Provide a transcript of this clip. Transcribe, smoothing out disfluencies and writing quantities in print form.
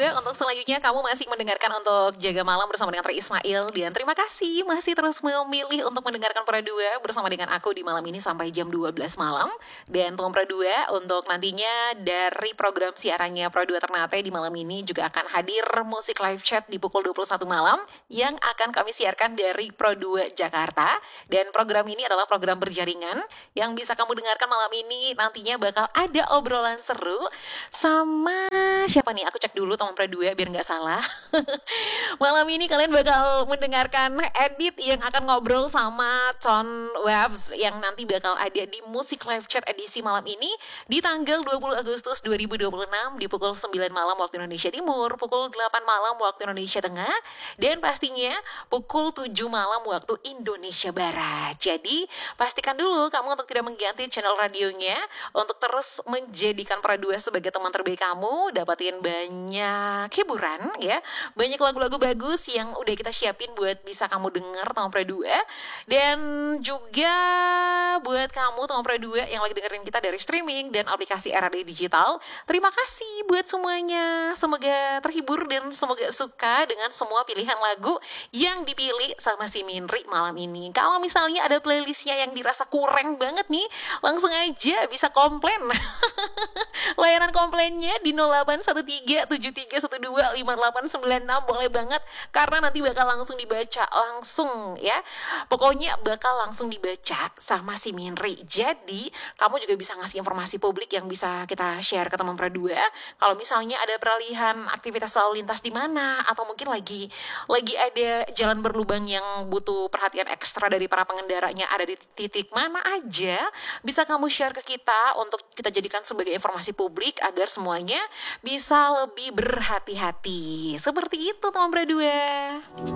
Pradua, untuk selanjutnya kamu masih mendengarkan untuk Jaga Malam bersama dengan Tri Ismail. Dan terima kasih masih terus memilih untuk mendengarkan Pradua bersama dengan aku di malam ini sampai jam 12 malam. Dan Tuan Pradua, untuk nantinya dari program siarannya Pradua Ternate di malam ini juga akan hadir musik live chat di pukul 21 malam yang akan kami siarkan dari Pradua Jakarta. Dan program ini adalah program berjaringan yang bisa kamu dengarkan malam ini. Nantinya bakal ada obrolan seru sama siapa nih? Aku cek dulu teman Pradua biar nggak salah. Malam ini kalian bakal mendengarkan Edit yang akan ngobrol sama Con Webs yang nanti bakal ada di Musik Live Chat edisi malam ini di tanggal 20 Agustus 2026 di pukul 9 malam waktu Indonesia Timur, pukul 8 malam waktu Indonesia Tengah, dan pastinya pukul 7 malam waktu Indonesia Barat. Jadi pastikan dulu kamu untuk tidak mengganti channel radionya untuk terus menjadikan Pradua sebagai teman terbaik kamu, dapatin banyak hiburan ya, banyak lagu-lagu bagus yang udah kita siapin buat bisa kamu denger teman Pradua. Dan juga buat kamu teman Pradua yang lagi dengerin kita dari streaming dan aplikasi RRD Digital, terima kasih buat semuanya. Semoga terhibur dan semoga suka dengan semua pilihan lagu yang dipilih sama si Minri malam ini. Kalau misalnya ada playlistnya yang dirasa kurang banget nih, langsung aja bisa komplain. Layanan komplainnya di 081373125896 boleh banget, karena nanti bakal langsung dibaca langsung ya. Pokoknya bakal langsung dibaca sama si Minri. Jadi kamu juga bisa ngasih informasi publik yang bisa kita share ke teman Pradua. Kalau misalnya ada peralihan aktivitas lalu lintas di mana, atau mungkin lagi ada jalan berlubang yang butuh perhatian ekstra dari para pengendaranya ada di titik mana aja, bisa kamu share ke kita untuk kita jadikan sebagai informasi publik agar semuanya bisa lebih berhati-hati. Seperti itu teman Pradua.